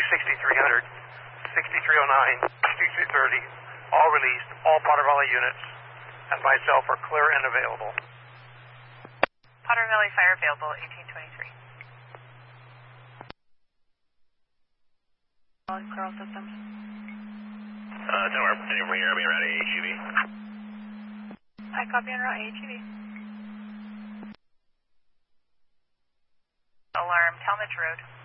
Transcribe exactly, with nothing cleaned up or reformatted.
sixty-three hundred, sixty-three oh nine, sixty-three thirty, all released, all Potter Valley units, and myself are clear and available. Potter Valley Fire available, eighteen twenty-three. Coral Systems. Uh, Tower, continue from here, I'll be around H E V. I copy on route H E V. Alarm, Talmadge Road.